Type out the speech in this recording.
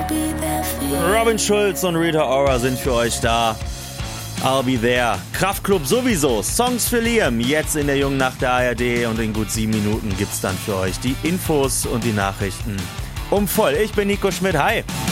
Robin Schulz und Rita Ora sind für euch da. I'll be there. Kraftklub sowieso. Songs für Liam. Jetzt in der Jungen Nacht der ARD und in gut 7 Minuten gibt's dann für euch die Infos und die Nachrichten. Voll. Ich bin Nico Schmidt. Hi.